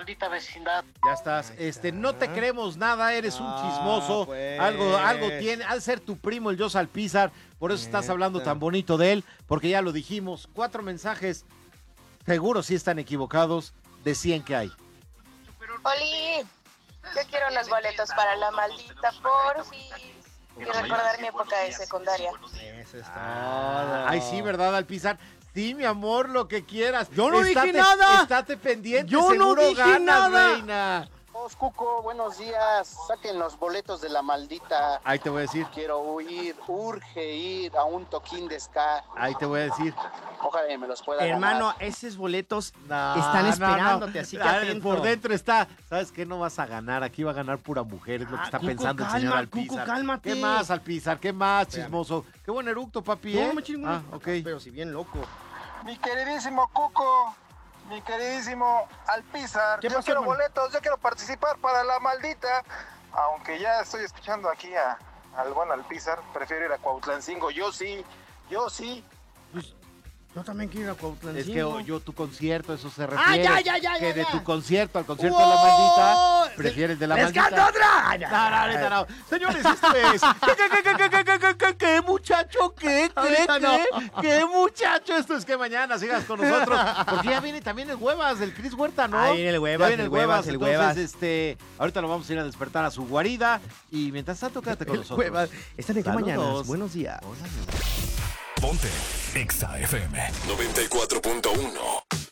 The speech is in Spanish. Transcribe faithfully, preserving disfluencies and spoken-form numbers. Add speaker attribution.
Speaker 1: maldita vecindad.
Speaker 2: Ya estás. Este, no te creemos nada, eres un
Speaker 3: Ah,
Speaker 2: chismoso.
Speaker 3: pues.
Speaker 2: Algo, algo tiene. Al ser tu primo, el Jos Alpizar. Por eso estás hablando tan bonito de él. Porque ya lo dijimos. Cuatro mensajes. Seguro sí están equivocados. De cien que hay.
Speaker 4: Oli, yo quiero los boletos para la maldita porfis. Y recordar mi época de secundaria.
Speaker 3: Eso es todo.
Speaker 2: Ay, sí, ¿verdad, Alpizar? Sí, mi amor, lo que quieras.
Speaker 3: Yo no
Speaker 2: estate,
Speaker 3: dije nada.
Speaker 2: Estate pendiente,
Speaker 3: Yo no
Speaker 2: seguro
Speaker 3: dije
Speaker 2: ganas,
Speaker 3: nada.
Speaker 2: reina.
Speaker 5: Cuco, buenos días. Saquen los boletos de la maldita.
Speaker 2: Ahí te voy a decir.
Speaker 5: Quiero ir, urge ir a un toquín de ska.
Speaker 2: Ahí te voy a decir.
Speaker 5: Ojalá y me los pueda
Speaker 3: Hermano,
Speaker 5: ganar.
Speaker 3: esos boletos
Speaker 2: No,
Speaker 3: están
Speaker 2: no,
Speaker 3: esperándote,
Speaker 2: no.
Speaker 3: así que
Speaker 2: Ah,
Speaker 3: atento.
Speaker 2: por dentro está. ¿Sabes qué? No vas a ganar. Aquí va a ganar pura mujer. Es lo que
Speaker 3: Ah,
Speaker 2: está
Speaker 3: Cuco,
Speaker 2: pensando el
Speaker 3: calma,
Speaker 2: señor Alpizar.
Speaker 3: Cuco, cálmate.
Speaker 2: ¿Qué más, Alpizar? ¿Qué más, chismoso? Qué buen eructo, papi,
Speaker 3: No,
Speaker 2: ¿eh?
Speaker 3: me chingo.
Speaker 2: Ah, ok.
Speaker 3: Pero si bien loco.
Speaker 6: Mi queridísimo Cuco, mi queridísimo Alpizar,
Speaker 3: ¿Qué
Speaker 6: yo
Speaker 3: pasó,
Speaker 6: quiero
Speaker 3: hermano?
Speaker 6: boletos, yo quiero participar para la maldita, aunque ya estoy escuchando aquí a, al buen Alpizar, prefiero ir a Cuautlancingo, yo sí, yo sí.
Speaker 3: Yo también quiero ir a Cuautlancingo.
Speaker 2: Es que oh, yo tu concierto, eso se refiere.
Speaker 3: ya, ya, ya,
Speaker 2: Que
Speaker 3: ya,
Speaker 2: de
Speaker 3: ya.
Speaker 2: tu concierto al concierto
Speaker 3: ¡Wow!
Speaker 2: de la maldita, prefieres de la
Speaker 3: ¡Les
Speaker 2: maldita.
Speaker 3: canto otra! Ay,
Speaker 2: No, no, ahorita no. Señores, esto es. ¿Qué, qué, qué, qué, qué, qué, qué, qué, qué, muchacho? ¿Qué, qué,
Speaker 3: Ahorita
Speaker 2: qué?
Speaker 3: no.
Speaker 2: ¿Qué, muchacho? Esto es que mañana sigas con nosotros. Porque ya viene también el Huevas del Cris Huerta, ¿no?
Speaker 3: Ahí viene el Huevas,
Speaker 2: Ya viene
Speaker 3: el Huevas, el
Speaker 2: Entonces,
Speaker 3: Huevas.
Speaker 2: este, ahorita lo vamos a ir a despertar a su guarida. Y mientras tanto, quédate con nosotros.
Speaker 3: Cuevas. ¿Están en qué
Speaker 2: Saludos.
Speaker 3: mañanas? Buenos días.
Speaker 2: Hola,
Speaker 7: Ponte Exa F M noventa y cuatro punto uno.